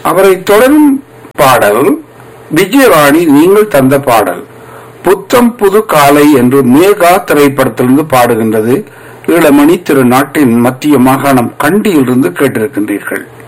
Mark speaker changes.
Speaker 1: அவரை தொடரும் பாடல் விஜயவாணி நீங்கள் தந்த பாடல் புத்தம் புது காலை என்று மேகா திரைப்படத்திலிருந்து பாடுகின்றது. ஈழமணி திருநாட்டின் மத்திய மாகாணம் கண்டியிலிருந்து கேட்டிருக்கின்றீர்கள்.